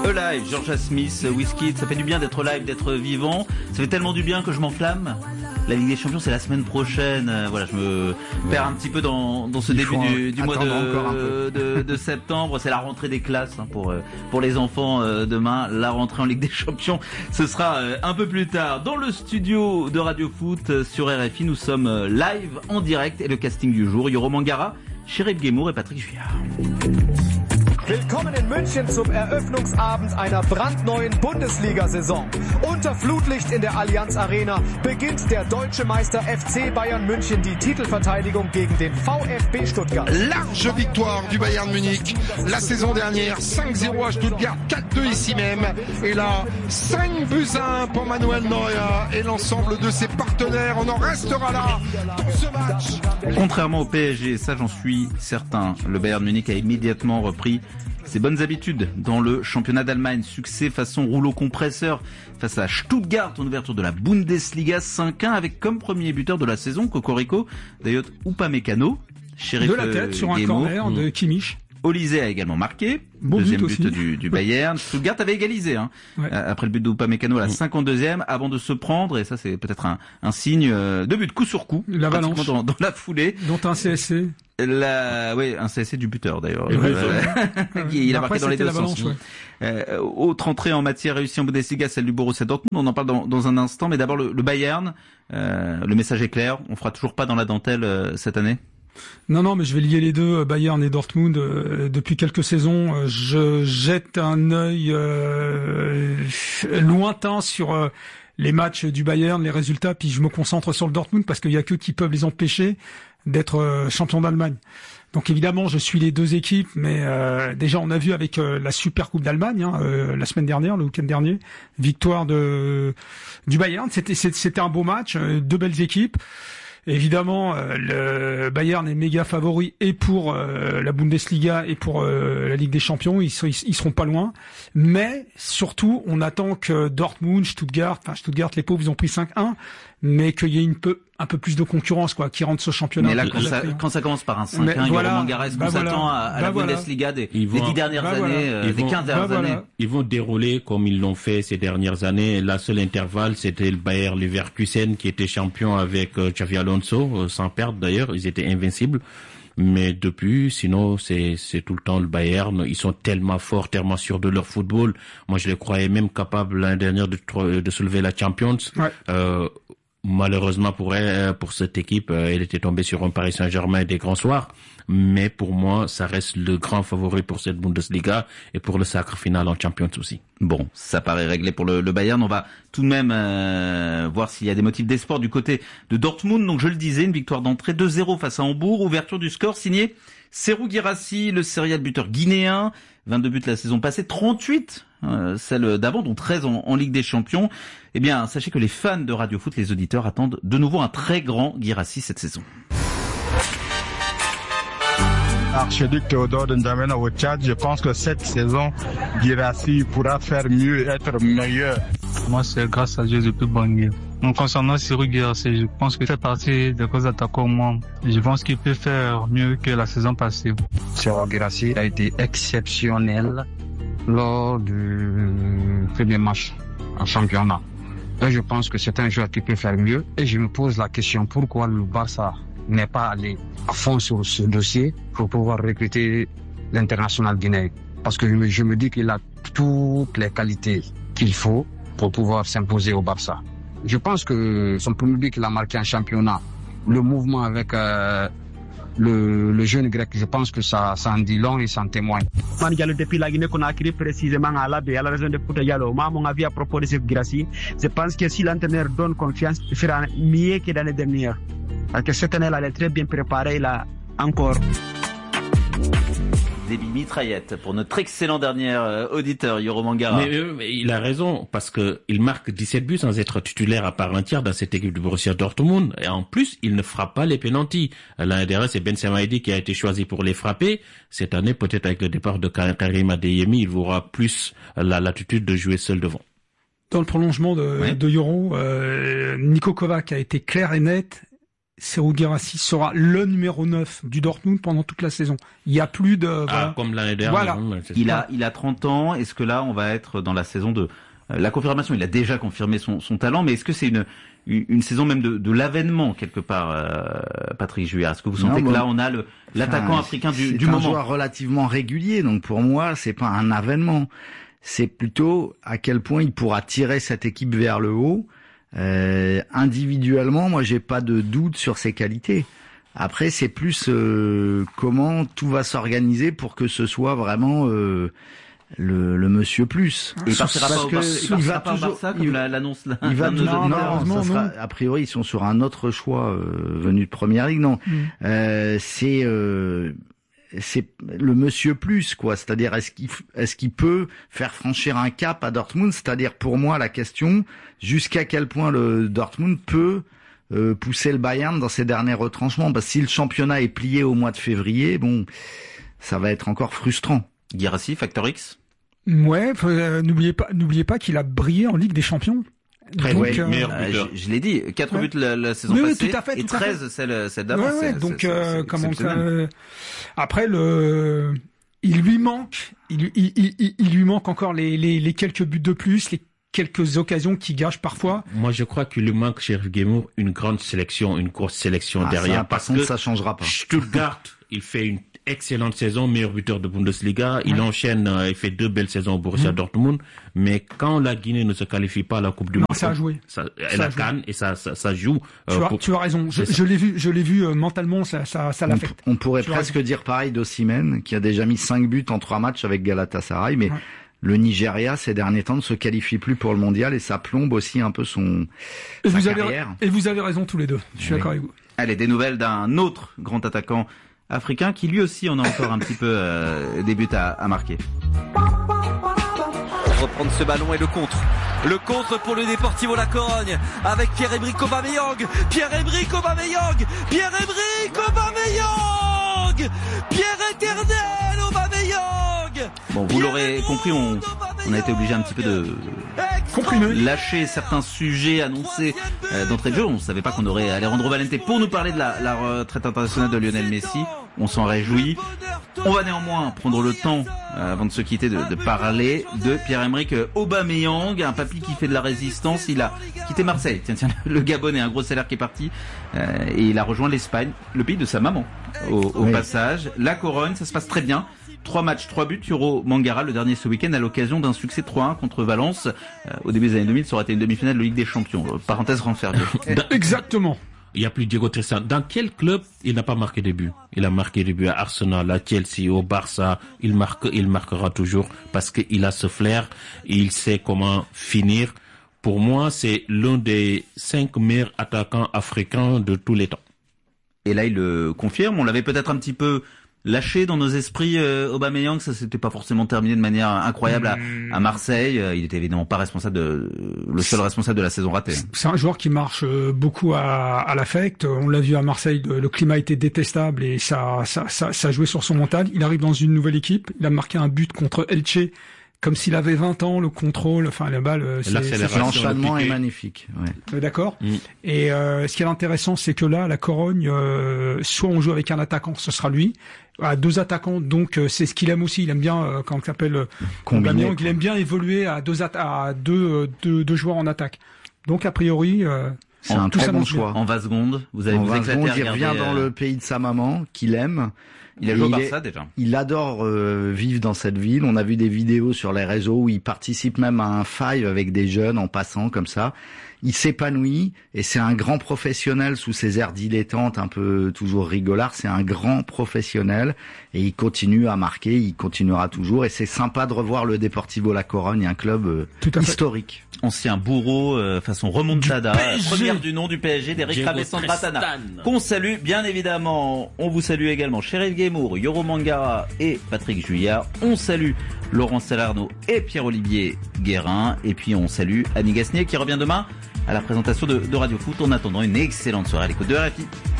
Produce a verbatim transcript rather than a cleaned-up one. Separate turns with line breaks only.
Alive, Georgia Smith, Wizkid, ça fait du bien d'être live, d'être vivant. Ça fait tellement du bien que je m'enflamme. La Ligue des Champions, c'est la semaine prochaine. Euh, voilà, je me ouais. perds un petit peu dans, dans ce Il début du, du mois de, de, de septembre. C'est la rentrée des classes hein, pour, pour les enfants euh, demain. La rentrée en Ligue des Champions, ce sera euh, un peu plus tard. Dans le studio de Radio Foot euh, sur R F I, nous sommes euh, live en direct et le casting du jour. Yoro Mangara, Chérif Guémour et Patrick Juillard.
Willkommen in München zum Eröffnungsabend einer brandneuen Bundesliga-Saison. Unter Flutlicht in der Allianz Arena beginnt der deutsche Meister F C Bayern München die Titelverteidigung gegen den V F B Stuttgart.
Large victoire du Bayern Munich la saison dernière, cinq zéro à Stuttgart, quatre deux ici même. Et là, cinq buts à un pour Manuel Neuer et l'ensemble de ses partenaires. On en restera là dans ce match.
Contrairement au P S G, ça j'en suis certain, le Bayern Munich a immédiatement repris ses bonnes habitudes dans le championnat d'Allemagne. Succès façon rouleau compresseur face à Stuttgart en ouverture de la Bundesliga cinq un avec comme premier buteur de la saison Cocorico Dayot Upamecano.
De la tête sur un corner de Kimmich.
Olysée a également marqué,
bon
deuxième
but,
but du, du Bayern. Stuttgart avait égalisé hein, ouais. après le but d'Upamecano à la cinquante-deuxième avant de se prendre, et ça c'est peut-être un, un signe de but coup sur coup,
l'avalanche
dans, dans la foulée.
Dont un C S C.
La, oui, un C S C du buteur d'ailleurs.
Ouais,
euh, il a
après,
marqué dans les deux sens.
Ouais.
Euh, autre entrée en matière réussie en Bundesliga, celle du Borussia Dortmund. On en parle dans, dans un instant, mais d'abord le, le Bayern. Euh, le message est clair. On fera toujours pas dans la dentelle euh, cette année.
Non, non, mais je vais lier les deux, Bayern et Dortmund. Euh, depuis quelques saisons, euh, je jette un œil euh, lointain sur euh, les matchs du Bayern, les résultats, puis je me concentre sur le Dortmund parce qu'il y a qu'eux qui peuvent les empêcher d'être euh, champions d'Allemagne. Donc évidemment, je suis les deux équipes, mais euh, déjà on a vu avec euh, la Super Coupe d'Allemagne hein, euh, la semaine dernière, le week-end dernier, victoire de du Bayern. C'était c'était un beau match, euh, deux belles équipes. Évidemment, euh, le Bayern est méga favori et pour euh, la Bundesliga et pour euh, la Ligue des Champions. Ils, ils, ils seront pas loin. Mais surtout, on attend que Dortmund, Stuttgart, enfin Stuttgart, les pauvres, ils ont pris cinq un, mais qu'il y ait une peu, un peu plus de concurrence, quoi, qui rentre ce championnat.
Mais là, quand ça, quand ça commence par un cinq un, voilà, Yoro Mangara, est-ce qu'on bah s'attend voilà, à, à bah la voilà. Bundesliga des, des dix dernières bah années, voilà. euh, des quinze dernières bah années voilà.
Ils vont dérouler comme ils l'ont fait ces dernières années. La seule intervalle, c'était le Bayer Leverkusen qui était champion avec euh, Xavi Alonso, euh, sans perdre d'ailleurs. Ils étaient invincibles. Mais depuis, sinon, c'est, c'est tout le temps le Bayern. Ils sont tellement forts, tellement sûrs de leur football. Moi, je les croyais même capables l'année dernière de, de soulever la Champions.
Ouais.
Euh, malheureusement pour elle, pour cette équipe, elle était tombée sur un Paris Saint-Germain des grands soirs. Mais pour moi, ça reste le grand favori pour cette Bundesliga et pour le sacre final en Champions aussi.
Bon, ça paraît réglé pour le, le Bayern. On va tout de même euh, voir s'il y a des motifs d'espoir du côté de Dortmund. Donc je le disais, une victoire d'entrée deux zéro face à Hambourg. Ouverture du score signé Serhou Guirassy, le serial buteur guinéen. vingt-deux buts la saison passée, trente-huit euh, celle d'avant, dont treize en, en Ligue des Champions. Eh bien, sachez que les fans de Radio Foot, les auditeurs, attendent de nouveau un très grand Guirassy cette saison.
Archiduc Théodore de N'Djamena au Tchad, je pense que cette saison, Guirassy pourra faire mieux, être meilleur.
Moi, c'est grâce à Dieu depuis Bangui. Donc, concernant Serhou Guirassy, je pense qu'il fait partie des gros attaquants au monde. Je pense qu'il peut faire mieux que la saison passée.
Serhou Guirassy a été exceptionnel lors du premier match en championnat. Et je pense que c'est un joueur qui peut faire mieux. Et je me pose la question, pourquoi le Barça n'est pas allé à fond sur ce dossier pour pouvoir recruter l'international guinéen. Parce que je me, je me dis qu'il a toutes les qualités qu'il faut pour pouvoir s'imposer au Barça. Je pense que son premier but qu'il a marqué en championnat, le mouvement avec euh, le, le jeune grec, je pense que ça, ça en dit long et ça en témoigne.
Man Diallo depuis la Guinée-Conakry précisément à la baie, à la région de Fouta Diallo. Moi, mon avis à propos de Serhou Guirassy, je pense que si l'entraîneur donne confiance, il fera mieux que l'année dernière. Parce que cette année, elle est très bien préparée, là, encore.
Débit mitraillette pour notre excellent dernier euh, auditeur, Yoro Mangara.
Mais, euh, mais il a raison, parce que il marque dix-sept buts sans être titulaire à part entière dans cette équipe du Borussia Dortmund. Et en plus, il ne frappe pas les pénaltys. L'année dernière, c'est Ben Sebaini qui a été choisi pour les frapper. Cette année, peut-être avec le départ de Karim Adeyemi, il aura plus la latitude de jouer seul devant.
Dans le prolongement de, ouais. de Yoro, euh, Niko Kovac a été clair et net. Serhou Guirassy sera le numéro neuf du Dortmund pendant toute la saison. Il y a plus de
ah,
voilà.
Comme l'année dernière.
Voilà.
Il a il a trente ans. Est-ce que là on va être dans la saison de la confirmation? Il a déjà confirmé son son talent, mais est-ce que c'est une une, une saison même de, de l'avènement quelque part, euh, Patrick Juillard? Est-ce que vous sentez non, que bon, là on a le l'attaquant enfin, africain du, du moment?
C'est un joueur relativement régulier, donc pour moi c'est pas un avènement. C'est plutôt à quel point il pourra tirer cette équipe vers le haut. Euh, individuellement, moi j'ai pas de doute sur ses qualités. Après c'est plus euh, comment tout va s'organiser pour que ce soit vraiment euh, le, le monsieur plus.
Et il partira pas au Barça, il va pas au Barça comme l'annonce là.
Il va non, non, non, ça sera, a priori ils sont sur un autre choix euh, venu de Première Ligue. Non, mm. euh, c'est euh, c'est le monsieur plus quoi. C'est-à-dire est-ce qu'il est-ce qu'il peut faire franchir un cap à Dortmund? C'est-à-dire pour moi la question jusqu'à quel point le Dortmund peut euh, pousser le Bayern dans ses derniers retranchements. Parce que si le championnat est plié au mois de février, bon, ça va être encore frustrant.
Guirassy, Factor X.
Ouais, euh, n'oubliez pas, n'oubliez pas qu'il a brillé en Ligue des Champions.
Très donc, ouais, euh, euh, je, je l'ai dit, quatre ouais. buts la, la saison oui, passée, oui, tout à fait, et treize celle, celle d'avant.
Ouais, ouais, donc, c'est, euh, c'est comment euh, après le, il lui manque, il, il, il, il lui manque encore les, les, les quelques buts de plus, les quelques occasions qui gâchent parfois.
Moi, je crois qu'il lui manque, Sheriff Guémour, une grande sélection, une grosse sélection
ah,
derrière.
Ça, parce que ça changera pas.
Stuttgart, il fait une excellente saison, meilleur buteur de Bundesliga. Il ouais. enchaîne, euh, il fait deux belles saisons au Borussia mmh. Dortmund. Mais quand la Guinée ne se qualifie pas à la Coupe du
non,
Monde,
ça a joué.
Ça, elle a canne et ça, ça, ça joue.
Euh, tu, as, pour... tu as raison. Je, je l'ai vu, je l'ai vu euh, mentalement, ça, ça, ça l'affecte.
On, on pourrait tu presque dire pareil d'Osimhen, qui a déjà mis cinq buts en trois matchs avec Galatasaray, mais ouais. le Nigeria ces derniers temps ne se qualifie plus pour le mondial et ça plombe aussi un peu son
et
sa
vous
carrière.
Avez, et vous avez raison tous les deux. Je suis oui. d'accord avec vous.
Allez, des nouvelles d'un autre grand attaquant africain qui lui aussi en a encore un petit peu euh, des buts à, à marquer.
Pour reprendre ce ballon et le contre. Le contre pour le Deportivo La Corogne avec Pierre-Emerick Aubameyang. Pierre-Emerick Aubameyang. Pierre-Emerick Aubameyang. Pierre éternel Aubameyang.
Bon, vous l'aurez compris, on, on a été obligé un petit peu de comprimer, lâcher certains sujets annoncés euh, d'entrée de jeu. On ne savait pas qu'on aurait Alejandro Valente pour nous parler de la, la retraite internationale de Lionel Messi. On s'en réjouit. On va néanmoins prendre le temps, euh, avant de se quitter, de, de parler de Pierre-Emerick Aubameyang, un papy qui fait de la résistance. Il a quitté Marseille, tiens, tiens, le Gabonais, un gros salaire qui est parti, euh, et il a rejoint l'Espagne, le pays de sa maman, au, au oui. passage. La Corogne, ça se passe très bien. Trois matchs, trois buts. Yoro Mangara, le dernier ce week-end, à l'occasion d'un succès trois un contre Valence. Euh, au début des années deux mille, ça aurait été une demi-finale de Ligue des Champions. Euh, parenthèse renfermée.
Exactement.
Il n'y a plus Diego Tristan. Dans quel club il n'a pas marqué des buts? Il a marqué des buts à Arsenal, à Chelsea, au Barça. Il marque, il marquera toujours parce qu'il a ce flair et il sait comment finir. Pour moi, c'est l'un des cinq meilleurs attaquants africains de tous les temps.
Et là, il le confirme. On l'avait peut-être un petit peu lâché dans nos esprits, euh, Aubameyang, ça s'était pas forcément terminé de manière incroyable à, à Marseille. Euh, il était évidemment pas responsable de, le seul responsable de la saison ratée.
C'est un joueur qui marche beaucoup à, à l'affect. On l'a vu à Marseille, le climat était détestable et ça, ça, ça, ça jouait sur son mental. Il arrive dans une nouvelle équipe. Il a marqué un but contre Elche. Comme s'il avait vingt ans, le contrôle, enfin la balle, c'est
l'enchaînement est magnifique. Ouais.
D'accord. Mm. Et euh, ce qui est intéressant, c'est que là, la Corogne, euh, soit on joue avec un attaquant, ce sera lui, à deux attaquants, donc euh, c'est ce qu'il aime aussi. Il aime bien, euh, comment il s'appelle, euh, Aubameyang, il aime bien évoluer à deux à deux, euh, deux deux joueurs en attaque. Donc a priori, euh,
c'est un très bon choix.
En vingt secondes, vous allez en vous éclater.
Secondes, il revient dans euh... le pays de sa maman, qu'il aime.
Il a joué au Barça déjà.
Il adore euh, vivre dans cette ville. On a vu des vidéos sur les réseaux où il participe même à un five avec des jeunes en passant comme ça. Il s'épanouit et c'est un grand professionnel sous ses airs dilettantes, un peu toujours rigolard. C'est un grand professionnel et il continue à marquer, il continuera toujours. Et c'est sympa de revoir le Deportivo La Corogne, un club euh, historique.
Ancien bourreau, euh, façon remontada, première du nom du P S G, d'Eric Ramesandratana, qu'on salue bien évidemment. On vous salue également Sheriff Guémour, Yoro Mangara et Patrick Juillard. On salue Laurent Salarno et Pierre-Olivier Guérin. Et puis on salue Annie Gasnier qui revient demain à la présentation de, de Radio Foot. En attendant, une excellente soirée à l'écoute de R F I.